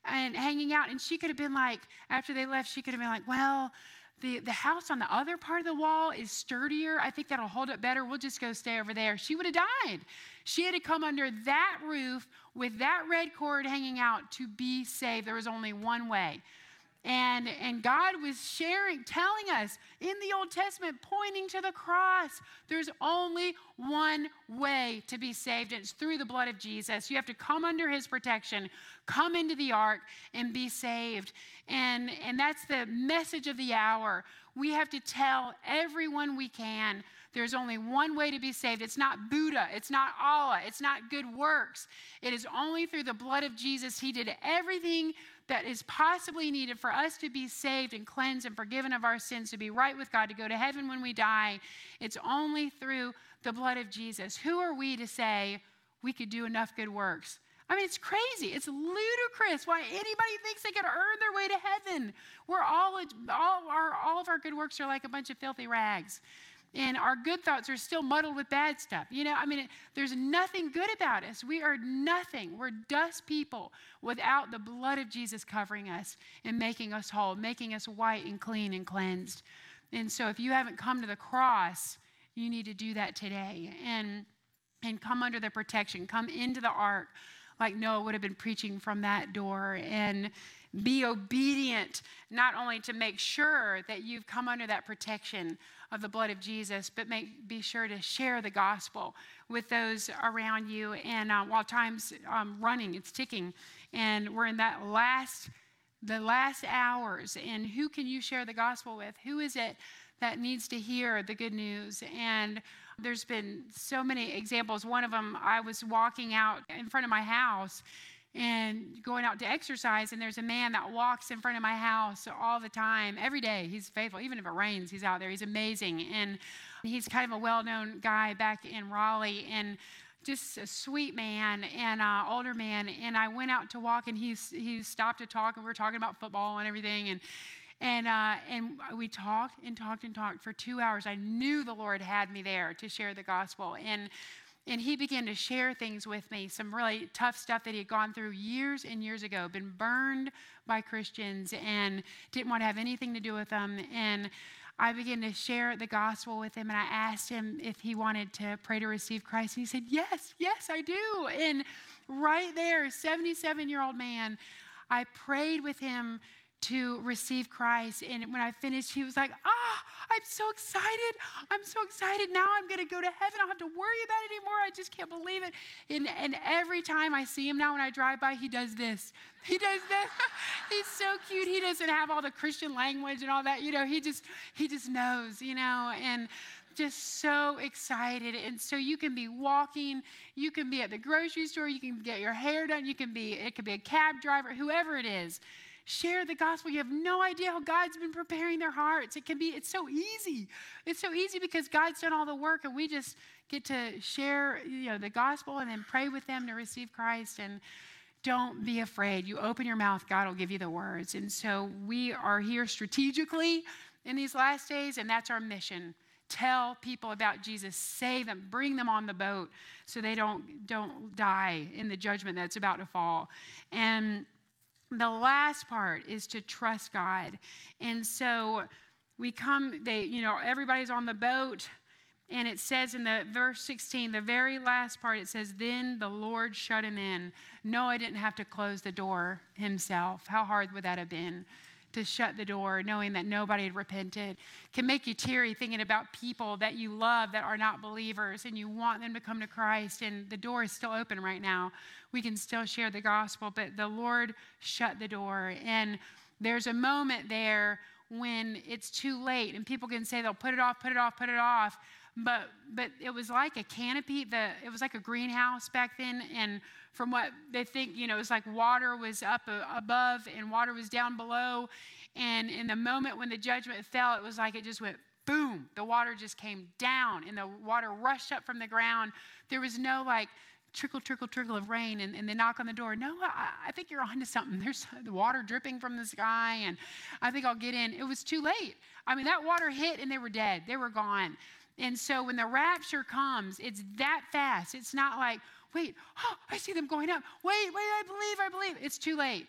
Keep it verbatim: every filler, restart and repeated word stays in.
and hanging out. And she could have been like, after they left, she could have been like, well, the, the house on the other part of the wall is sturdier. I think that'll hold up better. We'll just go stay over there. She would have died. She had to come under that roof with that red cord hanging out to be saved. There was only one way. And, and God was sharing, telling us in the Old Testament, pointing to the cross, there's only one way to be saved, and it's through the blood of Jesus. You have to come under his protection, come into the ark, and be saved. And, and that's the message of the hour. We have to tell everyone we can, there's only one way to be saved. It's not Buddha. It's not Allah. It's not good works. It is only through the blood of Jesus. He did everything that is possibly needed for us to be saved and cleansed and forgiven of our sins, to be right with God, to go to heaven when we die. It's only through the blood of Jesus. Who are we to say we could do enough good works? I mean, it's crazy. It's ludicrous why anybody thinks they could earn their way to heaven. We're all, all, our, all of our good works are like a bunch of filthy rags. And our good thoughts are still muddled with bad stuff. You know, I mean, it, there's nothing good about us. We are nothing. We're dust people without the blood of Jesus covering us and making us whole, making us white and clean and cleansed. And so if you haven't come to the cross, you need to do that today and, and come under the protection. Come into the ark like Noah would have been preaching from that door, and be obedient, not only to make sure that you've come under that protection of the blood of Jesus, but make, be sure to share the gospel with those around you. And uh, while time's um, running, it's ticking, and we're in that last, the last hours, and who can you share the gospel with? Who is it that needs to hear the good news? And there's been so many examples. One of them, I was walking out in front of my house and going out to exercise, and there's a man that walks in front of my house all the time, every day. He's faithful. Even if it rains, he's out there. He's amazing. And he's kind of a well-known guy back in Raleigh, and just a sweet man and uh, older man. And I went out to walk, and he, he stopped to talk, and we were talking about football and everything. And And uh, and we talked and talked and talked for two hours. I knew the Lord had me there to share the gospel. And And he began to share things with me, some really tough stuff that he had gone through years and years ago, been burned by Christians and didn't want to have anything to do with them. And I began to share the gospel with him, and I asked him if he wanted to pray to receive Christ. And he said, yes, yes, I do. And right there, seventy-seven-year-old man, I prayed with him to receive Christ. And when I finished, he was like, ah, I'm so excited. I'm so excited. Now I'm going to go to heaven. I don't have to worry about it anymore. I just can't believe it. And, and every time I see him now when I drive by, he does this. He does this. He's so cute. He doesn't have all the Christian language and all that. You know, he just, he just knows, you know, and just so excited. And so you can be walking, you can be at the grocery store, you can get your hair done, you can be, it could be a cab driver, whoever it is. Share the gospel. You have no idea how God's been preparing their hearts. It can be, it's so easy. It's so easy because God's done all the work, and we just get to share, you know, the gospel and then pray with them to receive Christ. And don't be afraid. You open your mouth, God will give you the words. And so we are here strategically in these last days, and that's our mission. Tell people about Jesus. Save them. Bring them on the boat so they don't, don't die in the judgment that's about to fall. And the last part is to trust God. And so we come, they, you know, everybody's on the boat, and it says in the verse sixteen, the very last part, it says, then the Lord shut him in. Noah didn't have to close the door himself. How hard would that have been to shut the door, knowing that nobody had repented? Can make you teary thinking about people that you love that are not believers, and you want them to come to Christ, and the door is still open right now. We can still share the gospel, but the Lord shut the door. And there's a moment there when it's too late, and people can say they'll put it off, put it off, put it off. But but it was like a canopy. The it was like a greenhouse back then, and from what they think, you know, it was like water was up above and water was down below. And in the moment when the judgment fell, it was like it just went boom. The water just came down, and the water rushed up from the ground. There was no like trickle, trickle, trickle of rain, and, and they knock on the door. No, I, I think you're onto something. There's the water dripping from the sky, and I think I'll get in. It was too late. I mean, that water hit, and they were dead. They were gone. And so when the rapture comes, it's that fast. It's not like, wait, oh, I see them going up. Wait, wait, I believe, I believe. It's too late.